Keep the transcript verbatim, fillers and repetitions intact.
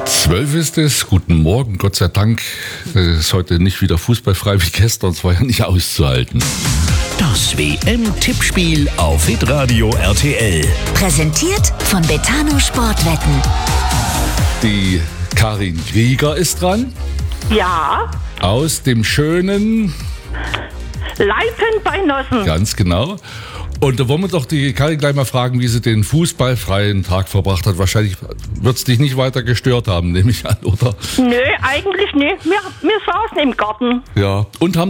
Zwölf ist es, guten Morgen, Gott sei Dank äh, ist heute nicht wieder fußballfrei wie gestern, es war ja nicht auszuhalten. Das W M-Tippspiel auf Hitradio R T L. Präsentiert von Betano Sportwetten. Die Karin Krieger ist dran, Ja, aus dem schönen, Leipen bei Nossen. ganz genau. Und da wollen wir doch die Karin gleich mal fragen, wie sie den fußballfreien Tag verbracht hat. Wahrscheinlich wird es dich nicht weiter gestört haben, nehme ich an, oder? Nö, eigentlich nicht. Wir, wir saßen im Garten. Ja. Und haben